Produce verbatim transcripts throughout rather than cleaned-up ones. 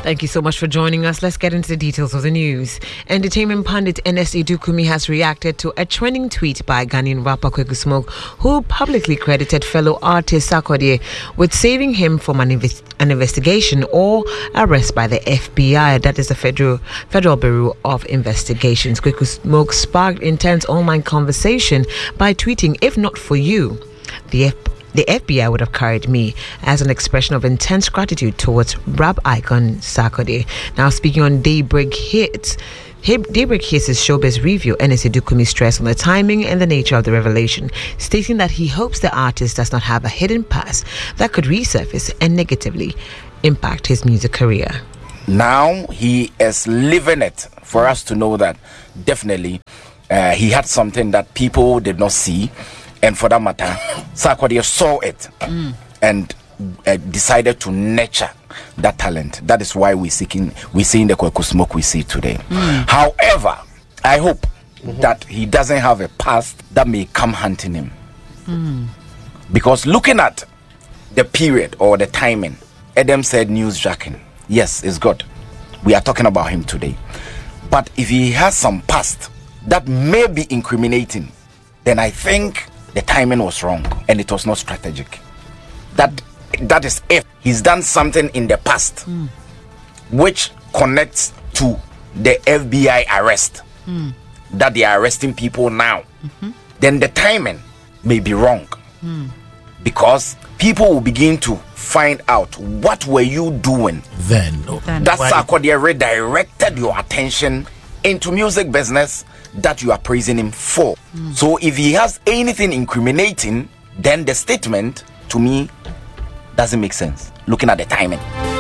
Thank you so much for joining us. Let's get into the details of the news. Entertainment pundit Ernest Idukumi has reacted to a trending tweet by Ghanaian rapper Kweku Smoke, who publicly credited fellow artist Sarkodie with saving him from an, inv- an investigation or arrest by the F B I, that is the Federal Federal Bureau of Investigations. Kweku Smoke sparked intense online conversation by tweeting, "If not for you, the F- The F B I would have carried me," as an expression of intense gratitude towards rap icon Sarkodie. Now, speaking on Daybreak Hits, Daybreak Hits' showbiz review, Ernest Idukumi stressed on the timing and the nature of the revelation, stating that he hopes the artist does not have a hidden past that could resurface and negatively impact his music career. Now he is living it for us to know that definitely uh, he had something that people did not see. And for that matter, Sarkodie saw it mm. and uh, decided to nurture that talent. That is why we're seeking, we're seeing the Kweku Smoke we see today. Mm. However, I hope mm-hmm. that he doesn't have a past that may come hunting him. Mm. Because looking at the period or the timing, Adam said newsjacking. Yes, it's good. We are talking about him today. But if he has some past that may be incriminating, then I think the timing was wrong and it was not strategic. That that is if he's done something in the past mm. which connects to the F B I arrest mm. that they are arresting people now, mm-hmm. then the timing may be wrong mm. because people will begin to find out what were you doing then. then. That Sarkodie redirected your attention into music business that you are praising him for. Mm. So if he has anything incriminating, then the statement to me doesn't make sense, looking at the timing.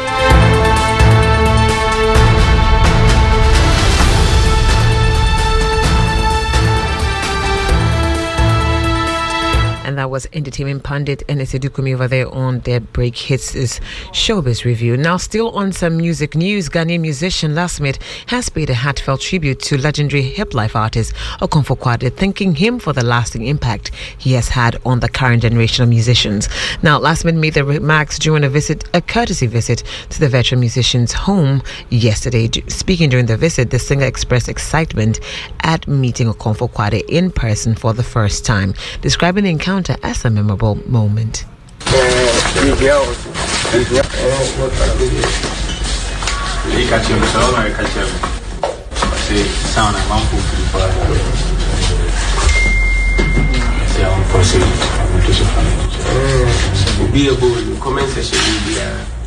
And that was entertainment pundit Ernest Idukumi over there on Daybreak Hits' showbiz review. Now, still on some music news, Ghanaian musician Lasmith has paid a heartfelt tribute to legendary hip life artist Okomfo Kwade, thanking him for the lasting impact he has had on the current generation of musicians. Now, Lasmith made the remarks during a visit, a courtesy visit to the veteran musician's home yesterday. Speaking during the visit, the singer expressed excitement at meeting Okomfo Kwade in person for the first time, describing the encounter as a memorable moment.